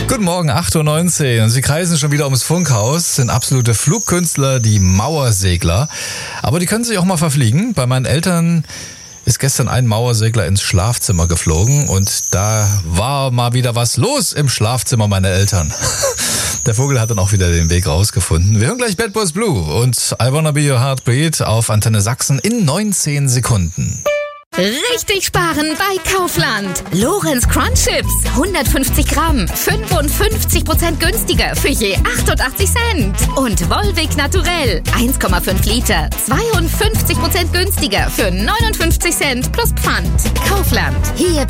Guten Morgen, 8.19 Uhr. Und sie kreisen schon wieder ums Funkhaus, sind absolute Flugkünstler, die Mauersegler. Aber die können sich auch mal verfliegen. Bei meinen Eltern ist gestern ein Mauersegler ins Schlafzimmer geflogen und da war mal wieder was los im Schlafzimmer meiner Eltern. Der Vogel hat dann auch wieder den Weg rausgefunden. Wir hören gleich Bad Boys Blue und I Wanna Be Your Heartbeat auf Antenne Sachsen in 19 Sekunden. Richtig sparen bei Kaufland. Lorenz Crunch Chips, 150 Gramm, 55% günstiger für je 88 Cent. Und Volvic Naturell, 1,5 Liter, 52% günstiger für 59 Cent plus Pfand. Kaufland, hier